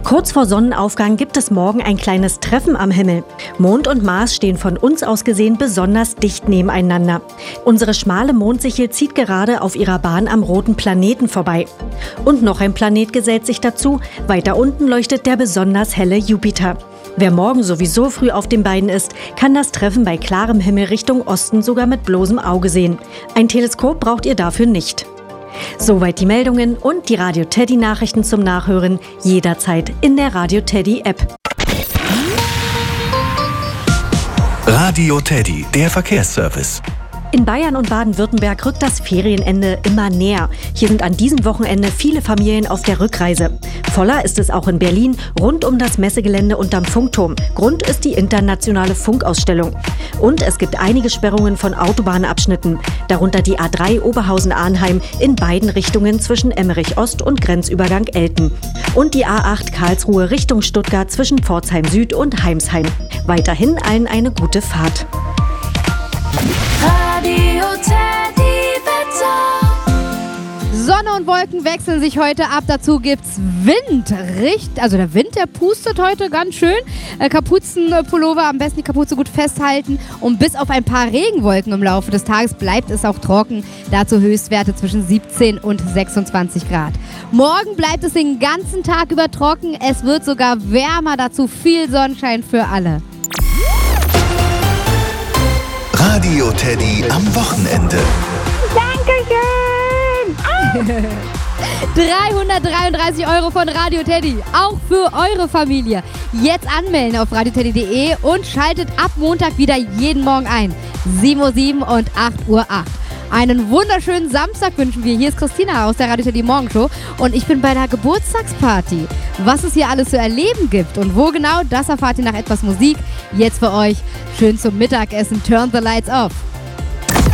Kurz vor Sonnenaufgang gibt es morgen ein kleines Treffen am Himmel. Mond und Mars stehen von uns aus gesehen besonders dicht nebeneinander. Unsere schmale Mondsichel zieht gerade auf ihrer Bahn am roten Planeten vorbei. Und noch ein Planet gesellt sich dazu. Weiter unten leuchtet der besonders helle Jupiter. Wer morgen sowieso früh auf den Beinen ist, kann das Treffen bei klarem Himmel Richtung Osten sogar mit bloßem Auge sehen. Ein Teleskop braucht ihr dafür nicht. Soweit die Meldungen und die Radio Teddy Nachrichten zum Nachhören jederzeit in der Radio Teddy App. Radio Teddy, der Verkehrsservice. In Bayern und Baden-Württemberg rückt das Ferienende immer näher. Hier sind an diesem Wochenende viele Familien auf der Rückreise. Voller ist es auch in Berlin, rund um das Messegelände unterm Funkturm. Grund ist die internationale Funkausstellung. Und es gibt einige Sperrungen von Autobahnabschnitten, darunter die A3 Oberhausen-Arnheim in beiden Richtungen zwischen Emmerich Ost und Grenzübergang Elten. Und die A8 Karlsruhe Richtung Stuttgart zwischen Pforzheim Süd und Heimsheim. Weiterhin allen eine gute Fahrt. Radio Teddy Wetter. Sonne und Wolken wechseln sich heute ab. Dazu gibt's Wind. Also der Wind, der pustet heute ganz schön. Kapuzenpullover, am besten die Kapuze gut festhalten. Und bis auf ein paar Regenwolken im Laufe des Tages bleibt es auch trocken. Dazu Höchstwerte zwischen 17 und 26 Grad. Morgen bleibt es den ganzen Tag über trocken. Es wird sogar wärmer. Dazu viel Sonnenschein für alle. Radio Teddy am Wochenende. Dankeschön. 333 € von Radio Teddy, auch für eure Familie. Jetzt anmelden auf radioteddy.de und schaltet ab Montag wieder jeden Morgen ein. 7:07 Uhr und 8:08 Uhr. Einen wunderschönen Samstag wünschen wir. Hier ist Christina aus der Radio Teddy Morgenshow und ich bin bei der Geburtstagsparty. Was es hier alles zu erleben gibt und wo genau, das erfahrt ihr nach etwas Musik. Jetzt für euch schön zum Mittagessen. Turn the Lights Off.